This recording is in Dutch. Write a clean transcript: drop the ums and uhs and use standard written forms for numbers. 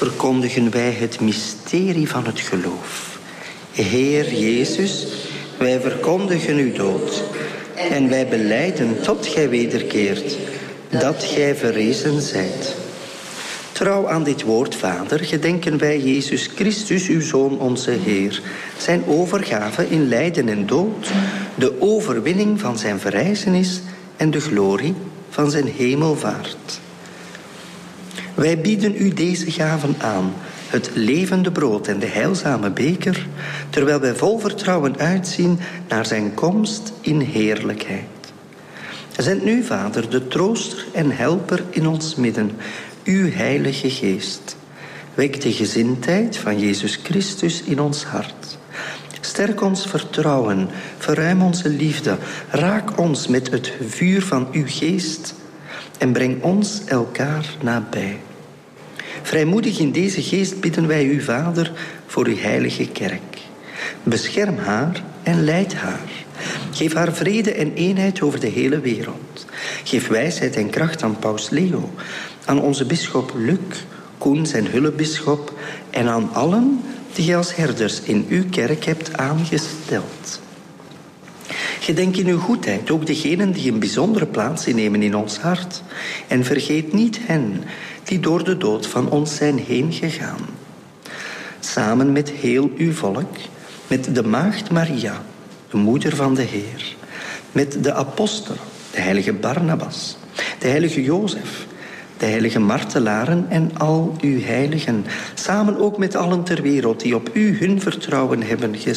verkondigen wij het mysterie van het geloof. Heer Jezus, wij verkondigen uw dood. En wij belijden tot gij wederkeert, dat gij verrezen zijt. Trouw aan dit woord, Vader, gedenken wij Jezus Christus, uw Zoon, onze Heer. Zijn overgave in lijden en dood, de overwinning van zijn verrijzenis en de glorie van zijn hemelvaart. Wij bieden u deze gaven aan, het levende brood en de heilzame beker, terwijl wij vol vertrouwen uitzien naar zijn komst in heerlijkheid. Zend nu, Vader, de trooster en helper in ons midden, uw Heilige Geest. Wek de gezindheid van Jezus Christus in ons hart. Sterk ons vertrouwen, verruim onze liefde, raak ons met het vuur van uw geest en breng ons elkaar nabij. Vrijmoedig in deze geest bidden wij u, Vader, voor uw heilige kerk. Bescherm haar en leid haar. Geef haar vrede en eenheid over de hele wereld. Geef wijsheid en kracht aan Paus Leo, aan onze bisschop Luc, Koen zijn hulpbisschop en aan allen die je als herders in uw kerk hebt aangesteld. Gedenk in uw goedheid ook degenen die een bijzondere plaats innemen in ons hart. En vergeet niet hen die door de dood van ons zijn heen gegaan. Samen met heel uw volk, met de maagd Maria, de moeder van de Heer, met de apostelen, de heilige Barnabas, de heilige Jozef, de heilige martelaren en al uw heiligen, samen ook met allen ter wereld die op u hun vertrouwen hebben gesteld.